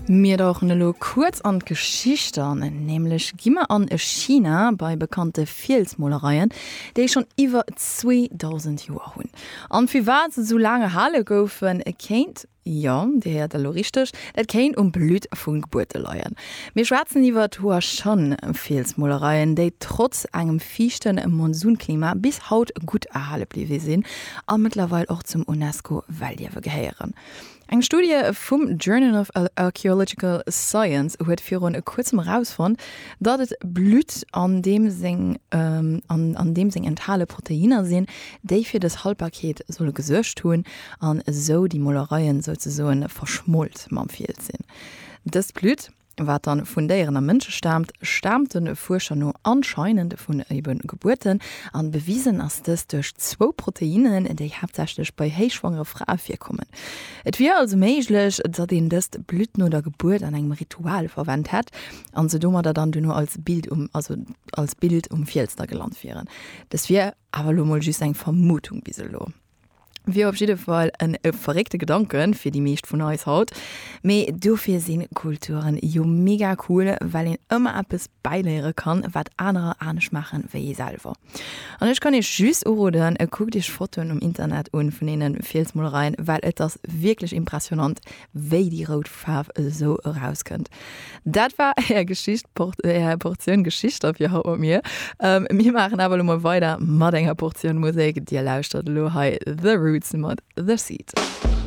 Mir doch lo kurz an Geschichten, nämlich gimmer an China bei bekannte Filzmolereien, die schon über 2000 Jahre hun. An wie war so lange Halle goufen kennt? Ja, der lo richtig, dat kein Blut vun Geburte leiien. Mir schwarzen iwwer hoher schon Filzmolereien, die trotz engem fichten Monsunklima bis haut gut erhalle bliwe sinn, an mittlerweile auch zum UNESCO-Weltierwe geheieren. Eng Studie vom Journal of Archaeological Science huet vir e kurzem rausfand, dat et Blut an dem sing enthale Proteiner sinn, déi fir das Haltbarkeit solle gesuercht tun, an so die Molereien sozusagen verschmollt mam Filz sinn. Das Blut, wat dann vun déierener Mënsche stammten Forscher no anscheinend vun eben Geburten an bewiesen ass das durch 2 Proteinen, déi hauptsächlich bei heichschwangere Frauen firkommen. Et wie also méiglech, dat den das Blut no der Geburt an engem Ritual verwendet hat, an se dummer dann du nur als Bild Filster gelernt wären. Das wär aber lo mal just eng Vermutung biselo. Wie auf jeden Fall ein verregte Gedanken für die meisten von uns hat. Aber dafür sind Kulturen ja mega cool, weil ihn immer etwas beilehren kann, was andere anders machen wie ich selber. Und ich kann nicht just anraten, guck dich Fotos im Internet an von den Filzmolereien, weil es das wirklich impressionant, wie die rote Farbe so rauskommt. Das war eine Portion Geschichte für heute mit mir. Wir machen aber mal weiter mit einer Portion Musik, die lauscht The Roots mit The Seed.